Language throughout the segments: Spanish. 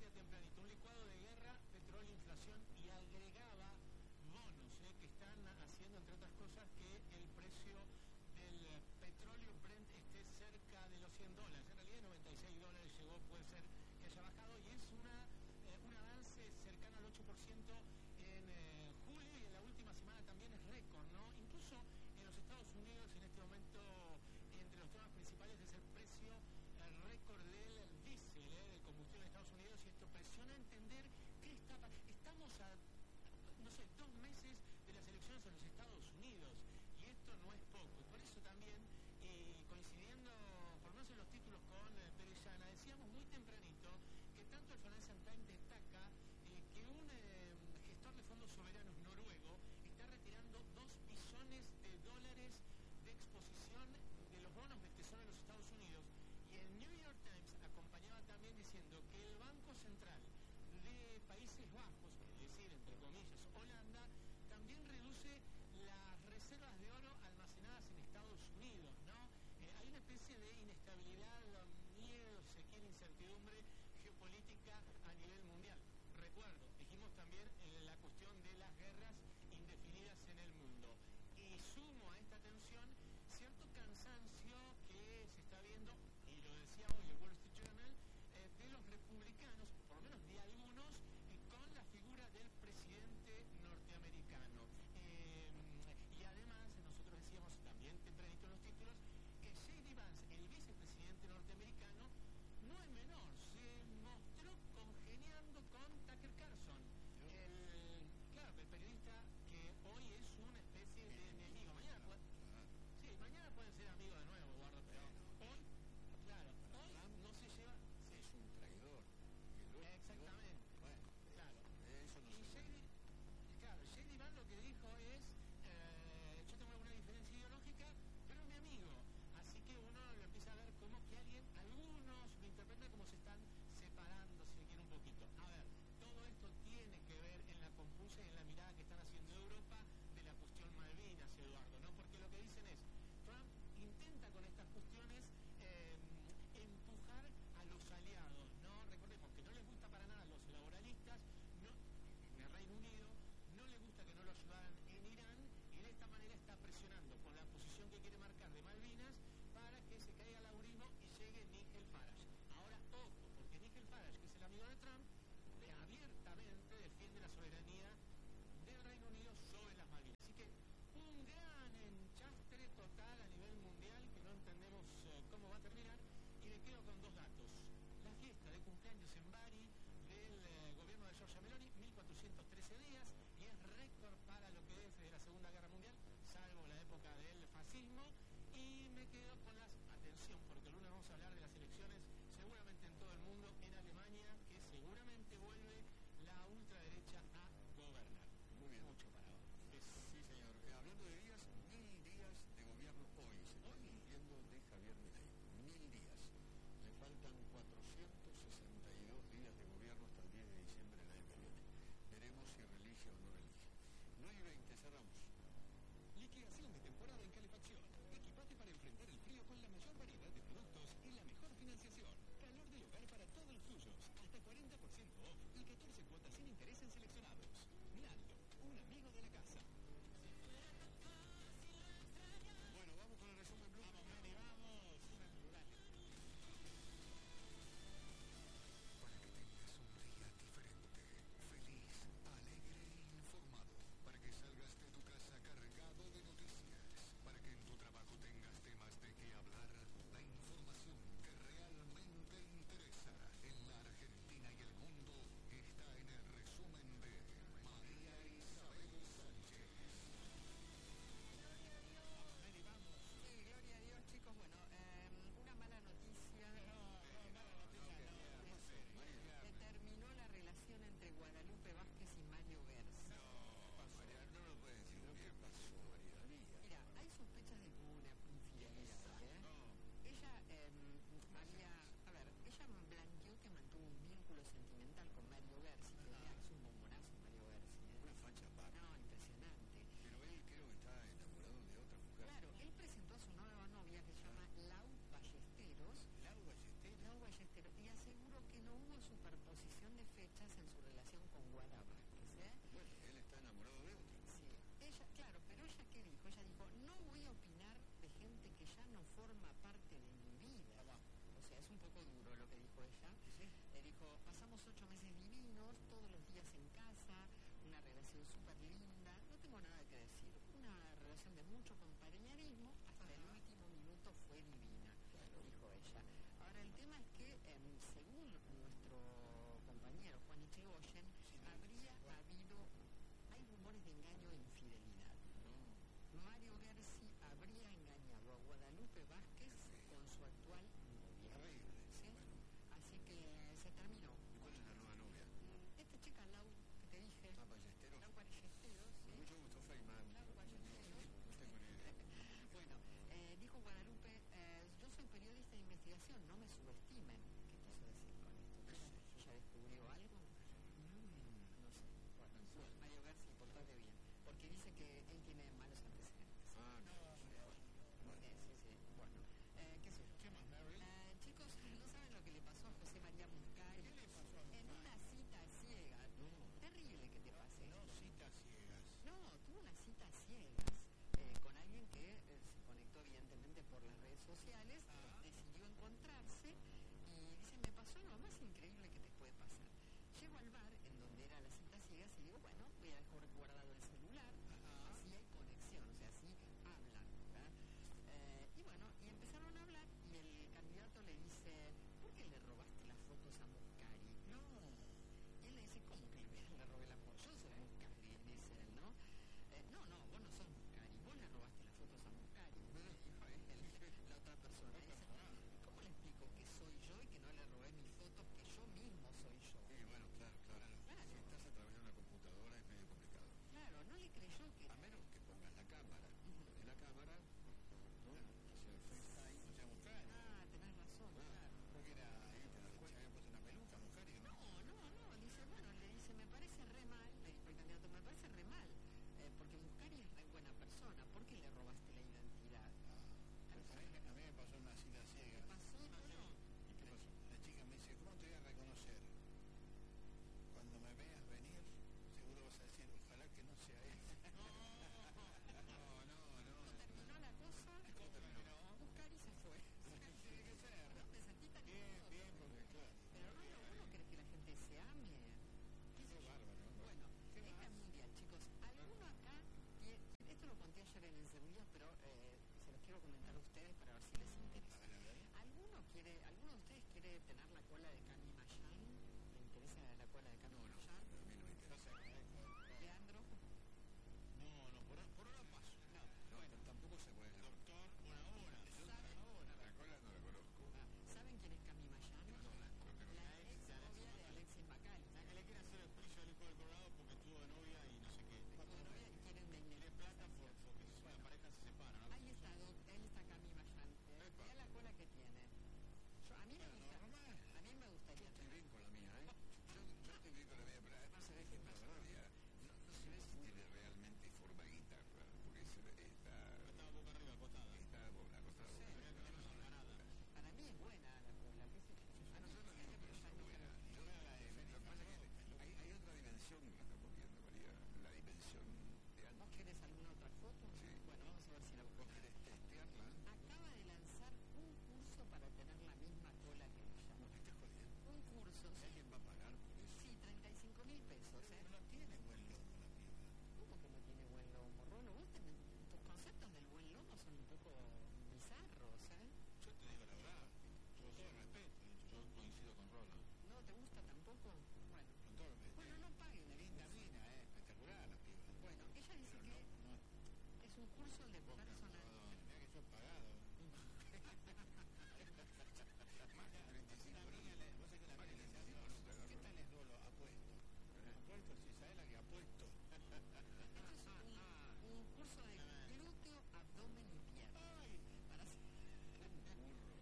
decía tempranito, un licuado de guerra, petróleo, inflación y agregaba bonos que están haciendo, entre otras cosas, que el precio del petróleo Brent esté cerca de los $100. En realidad $96 llegó, puede ser que haya bajado, y es un avance cercano al 8% en julio, y en la última semana también es récord, ¿no? Incluso en los Estados Unidos, en este momento, entre los temas principales es el precio, el récord del diésel, del combustible en Estados Unidos, y esto presiona a entender qué está pasando. Estamos a, no sé, 2 meses de las elecciones en los Estados Unidos, y esto no es poco. Y por eso también, coincidiendo, por lo menos en los títulos, con Perellana, decíamos muy tempranito que tanto el Financial Times destaca que un gestor de fondos soberanos noruego está retirando $2 billones de exposición de los bonos del Tesoro de los Estados Unidos. Y el New York Times acompañaba también diciendo que el Banco Central de Países Bajos, es decir, entre comillas, Holanda, también reduce las reservas de oro almacenadas en Estados Unidos, ¿no? Hay una especie de inestabilidad, miedo, si se quiere, incertidumbre geopolítica a nivel mundial. Recuerdo, dijimos también la cuestión de las guerras indefinidas en el mundo. Y sumo a esta tensión cierto cansancio que se está viendo, y lo decía hoy el Wall Street Journal, de los republicanos, por lo menos de algunos, con la figura del presidente norteamericano. Y además, nosotros decíamos también tempranito en los títulos, que J.D. Vance, el vicepresidente norteamericano, no es menor, se mostró congeniando con Tucker Carlson, el periodista que hoy es una especie de enemigo. Mañana puede ser amigo de nuevo, Eduardo, pero hoy, claro, hoy no se lleva... Sí. Es un traidor. Exactamente. Bueno, claro. Eso no se puede. J.D. Vance lo que dijo es, yo tengo alguna diferencia ideológica, pero es mi amigo. Así que uno lo empieza a ver como que algunos lo interpretan como se están separando, si se quiere, un poquito. A ver, todo esto tiene que ver en la confusa y en la mirada que están haciendo Europa de la cuestión Malvinas, Eduardo, ¿no? Porque lo que dicen es, Trump intenta con estas cuestiones empujar a los aliados, ¿no? Recordemos que no les gusta para nada a los laboralistas, no, en el Reino Unido, no les gusta que no lo ayudaran en Irán, y de esta manera está presionando con la posición que quiere marcar de Malvinas para que se caiga el laurismo y llegue Nigel Farage. Ahora, ojo, porque Nigel Farage, que es el amigo de Trump, abiertamente defiende la soberanía del Reino Unido sobre las Malvinas. Así que un gran enchastre total a nivel mundial que no entendemos cómo va a terminar. Y me quedo con 2 datos. La fiesta de cumpleaños en Bari del gobierno de Giorgia Meloni, 1413 días, y es récord para lo que es de la Segunda Guerra Mundial, salvo la época del fascismo. Y me quedo con las... Atención, porque el lunes vamos a hablar de las elecciones, seguramente en todo el mundo, en Alemania, que seguramente vuelve la ultraderecha a gobernar. Muy bien. Mucho para hoy. Sí, señor. Hablando de días, 1000 días de gobierno hoy. Se está cumpliendo de Javier Milei. 1000 días. Le faltan 462 días de gobierno hasta el 10 de diciembre del año que viene. Veremos si reelige o no reelige. 9:20, cerramos. Liquidación de temporada en calefacción. Equipate para enfrentar el frío con la mayor variedad de productos y la mejor financiación. Calor del hogar para todos los tuyos. Hasta 40% off y 14 cuotas sin interés en seleccionados. Nando, un amigo de la casa. Bueno, vamos con el resumen Blue. Vamos, Manny, vamos. Dale. Para que tengas un día diferente, feliz, alegre e informado. Para que salgas de tu casa cargado de noticias. Para que en tu trabajo tengas temas de qué hablar. La información que realmente interesa en la Argentina y el mundo está en el resumen de quiero comentar a ustedes para ver si les interesa. ¿Alguno de ustedes quiere tener la cola de Cami Mayán? ¿Le interesa la cola de Cami Mayán? A mí no me interesa. Leandro. No, por ahora paso. No, pero tampoco se puede. Doctor, por ahora. La cola no la conozco. ¿Saben quién es Cami Mayán? No tengo La idea. ex novia de Alexis Macalis. La que le quiere hacer el juicio al hijo del Colorado porque estuvo de novia y no sé qué. Tuvo novia y quiere una Quiere plata porque si una pareja se separa, ¿no? Ahí está, él está Cami Mayán. Vea la cola que tiene. A mí me gusta. A mí me gustaría Estoy tener. bien con la mía, ¿eh? Yo estoy bien con la mía, pero además, ¿sabés qué pasa, María? No se ve si tiene realmente forma guitarra, porque está Estaba boca arriba, acostada. acostada. Debería tener una empanada. Para mí es buena la cola, qué sé yo. A mí me gustaría, pero ya no creo. Lo que pasa es que hay otra dimensión que estamos viendo, María. La dimensión de ¿Vos antes. querés alguna otra foto? Sí. Bueno, vamos a ver si la ¿Vos busco. querés testearla? Acaba de lanzar un curso para tener la misma cola que ella. ¿Me estás jodiendo? Un curso, sí. ¿Alguien va a pagar por eso? Sí, 35.000 pesos, ¿eh? No tiene buen lomo la piba. ¿Cómo que no tiene buen lomo, Rolo? Tus conceptos del buen lomo son un poco bizarros, ¿eh? Yo te digo la verdad, con todo el respeto, yo coincido con Rola. ¿No te gusta tampoco? Bueno. Con todo respeto. Bueno, no paguen el Linda curso. mina, espectacular la piba. Bueno, ella dice que es un curso de personal. Mira que yo he pagado. Más de 35 lucas. Vos sabés que la mía le decía, ¿qué tal es Rolo? Apuesto. Apuesto, si sabés la que apuesto. Esto es un curso de glúteo, abdomen y pierna. Para hacer... Burro.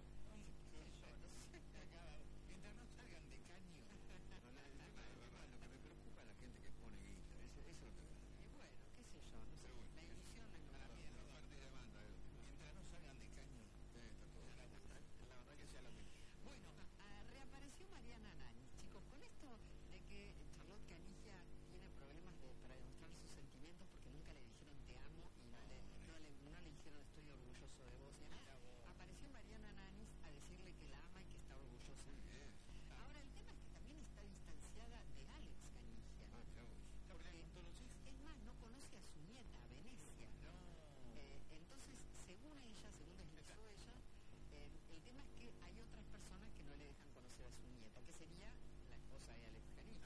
Mientras no salgan de caño. Lo que me preocupa es la gente que pone guita. Eso es lo que me da. Y bueno, qué sé yo, no sé. Pero bueno, La ilusión es lo Para que mí es la parte de banda. Mientras no salgan de caño, está todo. La verdad que sea la misma. Bueno, reapareció Mariana Nani. Chicos, con esto de que Charlotte Canigia tiene problemas para demostrar sus sentimientos porque nunca le dijeron te amo y no le dijeron estoy orgulloso de vos y demás, apareció Mariana Nanis a decirle que la ama y que está orgullosa. Muy bien. Ahora, el tema es que también está distanciada de Alex Canigia. Mirá vos. Porque, es más, no conoce a su nieta, a Venecia. Entonces, según deslizó ella, el tema es que hay otras personas que no le dejan conocer a su nieta, que sería la esposa de Alex Canigia.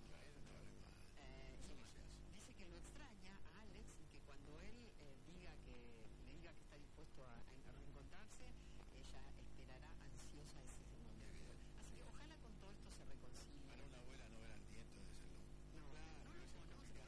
Dice que lo extraña a Alex y que cuando él le diga que está dispuesto a reencontrarse, ella esperará ansiosa ese momento. Así que ojalá con todo esto se reconcilie. Para una abuela no ver al nieto de ser loco. No la conoce.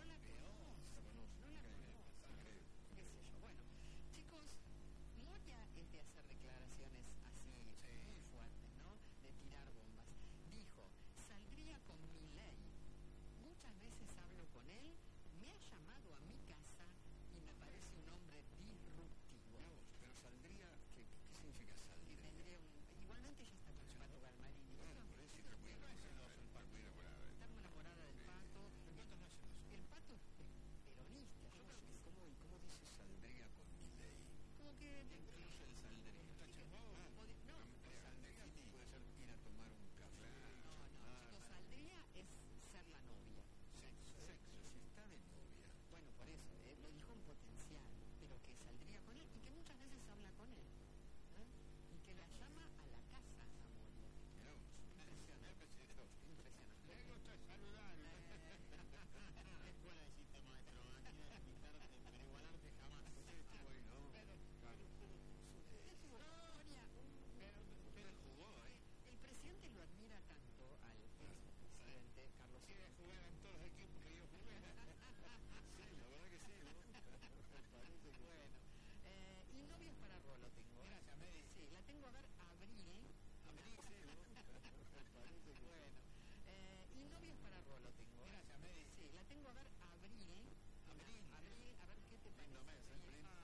Qué sé yo. Bueno, chicos, Moria es de hacer declaraciones así muy fuertes, ¿no? De tirar bombas. Dijo, saldría con Milei. Muchas veces hablo con él, me ha llamado a mi casa y me parece un hombre disruptivo. Mirá vos, pero saldría, ¿qué significa Y saldría? tendría igualmente ella está con el Pato Galmarini. Bueno, por eso está muy enamorada. Está muy enamorada. Está muy enamorada del Pato. El Pato es peronista. Yo creo que ¿Cómo dice saldría con Milei? como que Incluye el saldría. no, Saldría puede ser ir a tomar un café. chicos, saldría es ser la novia. Sexo. Si está de novia. Bueno, por eso, lo dijo en potencial, pero que saldría con él y que muchas veces habla con él. ¿Eh? Y que la llama a la casa a Moria. Mirá vos. Impresionante. Impresionante. Me gusta saludar. Escuela de chiste, maestro. Aquí de imitarte, pero igualarte jamás. Estuvo ahí, ¿no? Claro. Moria, Usted jugó, ¿eh? el presidente lo admira tanto al expresidente Carlos Quiere jugar en todos los equipos que yo jugué. Sí, la verdad que sí, ¿no? Parece que Bueno, y novias para Rolo tengo. Gracias, Mary. Sí, la tengo a ver Abril. sí, ¿no? Parece que Bueno, y novias para Rolo tengo. Gracias, Mary. Sí, la tengo a ver Abril. Abril, a ver qué te parece. Lindo mes, ¿eh? Abril.